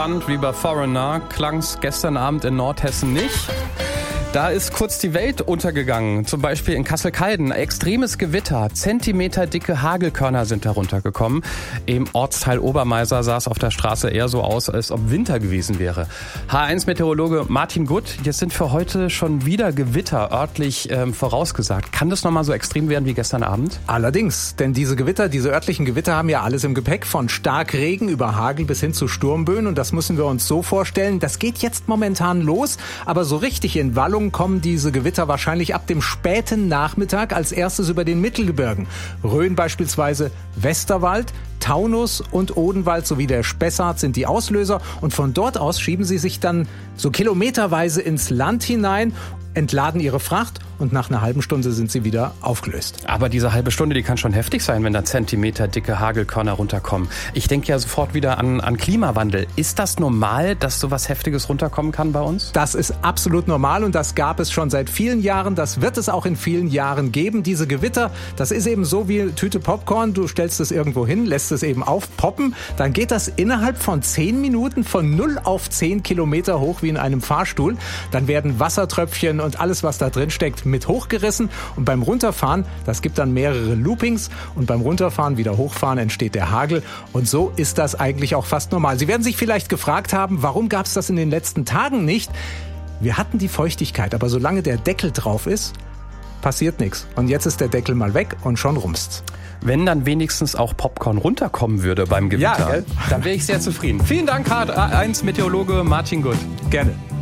entspannt wie bei Foreigner klang's gestern Abend in Nordhessen nicht. Da ist kurz die Welt untergegangen, zum Beispiel in Kassel-Calden. Extremes Gewitter, zentimeterdicke Hagelkörner sind heruntergekommen. Im Ortsteil Obermeiser sah es auf der Straße eher so aus, als ob Winter gewesen wäre. H1-Meteorologe Martin Gutt, jetzt sind für heute schon wieder Gewitter örtlich vorausgesagt. Kann das nochmal so extrem werden wie gestern Abend? Allerdings, denn diese örtlichen Gewitter haben ja alles im Gepäck, von Starkregen über Hagel bis hin zu Sturmböen. Und das müssen wir uns so vorstellen, das geht jetzt momentan los, aber so richtig in Wallung kommen diese Gewitter wahrscheinlich ab dem späten Nachmittag als erstes über den Mittelgebirgen. Rhön beispielsweise, Westerwald, Taunus und Odenwald sowie der Spessart sind die Auslöser. Und von dort aus schieben sie sich dann so kilometerweise ins Land hinein, entladen ihre Fracht und nach einer halben Stunde sind sie wieder aufgelöst. Aber diese halbe Stunde, die kann schon heftig sein, wenn da zentimeterdicke Hagelkörner runterkommen. Ich denke ja sofort wieder an Klimawandel. Ist das normal, dass sowas Heftiges runterkommen kann bei uns? Das ist absolut normal und das gab es schon seit vielen Jahren. Das wird es auch in vielen Jahren geben. Diese Gewitter, das ist eben so wie Tüte Popcorn. Du stellst es irgendwo hin, lässt es eben aufpoppen. Dann geht das innerhalb von 10 Minuten von 0 auf 10 Kilometer hoch wie in einem Fahrstuhl. Dann werden Wassertröpfchen und alles, was da drin steckt, mit hochgerissen. Und beim Runterfahren, das gibt dann mehrere Loopings. Und beim Runterfahren, wieder hochfahren, entsteht der Hagel. Und so ist das eigentlich auch fast normal. Sie werden sich vielleicht gefragt haben, warum gab es das in den letzten Tagen nicht? Wir hatten die Feuchtigkeit, aber solange der Deckel drauf ist, passiert nichts. Und jetzt ist der Deckel mal weg und schon rumst's. Wenn dann wenigstens auch Popcorn runterkommen würde beim Gewitter, ja, dann wäre ich sehr zufrieden. Vielen Dank, H1-Meteorologe Martin Gutt. Gerne.